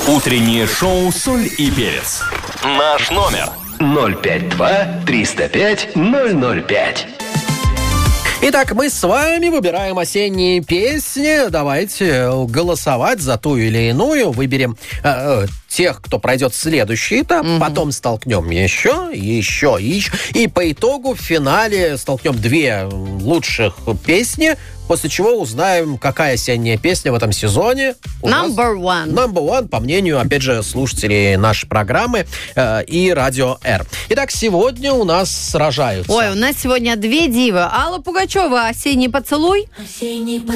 Утреннее шоу «Соль и перец». Наш номер 052-305-005. Итак, мы с вами выбираем осенние песни. Давайте голосовать за ту или иную. Выберем тех, кто пройдет следующий этап. Потом столкнем еще. И по итогу в финале столкнем две лучших песни. После чего узнаем, какая осенняя песня в этом сезоне Number one, по мнению, опять же, слушателей нашей программы и Радио Р. Итак, сегодня у нас сражаются. Ой, у нас сегодня две дивы. Алла Пугачева «Осенний поцелуй». Осенний